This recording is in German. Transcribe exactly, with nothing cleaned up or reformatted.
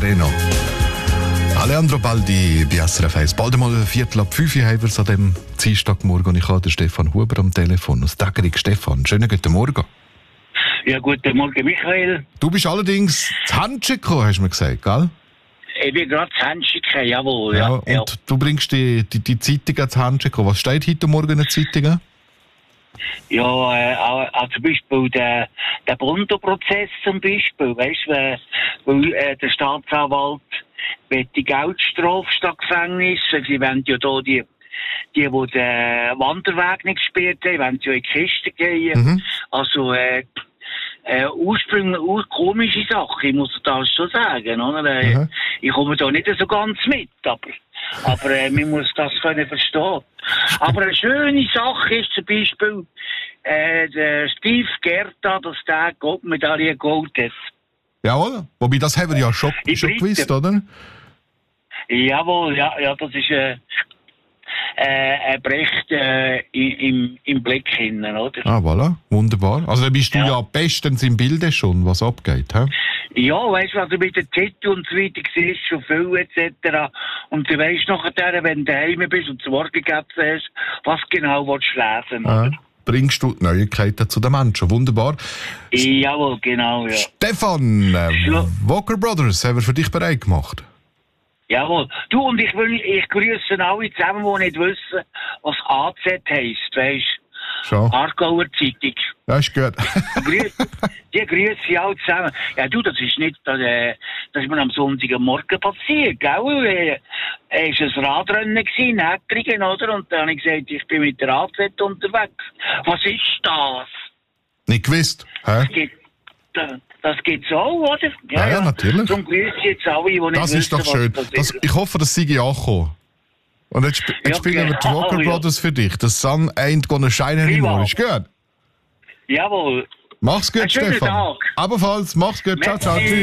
Sereno. Alejandro Baldi bei S R F eins. Bald einmal ein Viertel ab fünf haben wir es an dem Dienstagmorgen. Und ich habe den Stefan Huber am Telefon aus Daggerig. Stefan, schönen guten Morgen. Ja, guten Morgen, Michael. Du bist allerdings zu Händchen gekommen, hast du mir gesagt, gell? Ich bin gerade zu Händchen gekommen, jawohl. Ja, ja, und ja. du bringst die, die, die Zeitung zu Händchen gekommen. Was steht heute Morgen in der Zeitung? Ja, äh, auch zum Beispiel der, der Bondo-Prozess zum Beispiel, weißt du, weil, weil äh, der Staatsanwalt will die Geldstrafe statt Gefängnis, sie wollen ja da die, die, die den Wanderweg nicht gespielt haben, wollen sie ja in die Kiste gehen. Mhm. Also, äh, äh, ursprünglich, ur komische Sache, ich muss das schon sagen, oder? Äh, mhm. Ich komme da nicht so ganz mit, aber, aber äh, man muss das können verstehen. Aber eine schöne Sache ist zum Beispiel, äh, der Steve Gerta, dass der Goldmedaille Gold hat. Jawohl, wobei das haben wir ja schon, schon gewusst, oder? Jawohl, ja, ja, das ist äh, äh, ein Bericht äh, im, im Blick hinten, oder? Ah, voilà, wunderbar. Also da bist du ja, ja bestens im Bilde schon, was abgeht, hä? Ja, weißt du, also mit den Titel und so weiter siehst schon viel et cetera. Und du weißt nachher, wenn du daheim bist und das Wort gegeben hast, was genau willst du lesen, ah. oder? Bringst du die Neuigkeiten zu den Menschen. Wunderbar. Jawohl, genau, ja. Stefan, äh, Walker Brothers haben wir für dich bereit gemacht. Jawohl. Du, und ich will, ich grüße alle zusammen, die nicht wissen, was A Z heisst, weisst du? Schon. Aargauer Zeitung. Ja, ist gut. Die grüße ich alle zusammen. Ja, du, das ist nicht, das, äh, das ist mir am Sonntagmorgen passiert, gell? Äh, es war ein Radrennen in Häckringen, oder? Und dann habe ich gesagt, ich bin mit der A Z unterwegs. Was ist das? Nicht gewusst, hä? Das gibt, das, das gibt's auch, oder? Ja, ja, ja, natürlich. Zum grüße ich jetzt alle, die nicht das wissen, ist doch schön. Das das, ich hoffe, das sei angekommen. Und jetzt, jetzt ja, spielen wir die Walker ja. Brothers für dich. The sun ain't gonna shine anymore. Ist gut? Jawohl. Mach's gut, Einen schönen Stefan. Tag. Ebenfalls, mach's gut. Ciao, ciao. Tschüss.